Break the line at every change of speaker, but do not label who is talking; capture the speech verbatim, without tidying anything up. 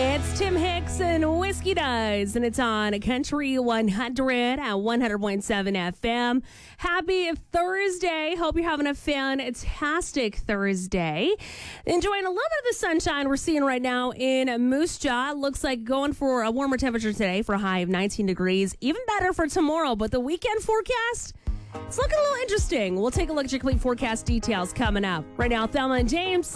It's Tim Hicks and Whiskey Does, and it's on Country one hundred at one hundred point seven F M. Happy Thursday. Hope you're having a fantastic Thursday. Enjoying a little bit of the sunshine we're seeing right now in Moose Jaw. Looks like going for a warmer temperature today for a high of nineteen degrees. Even better for tomorrow, but the weekend forecast, it's looking a little interesting. We'll take a look at your complete forecast details coming up. Right now, Thelma and James.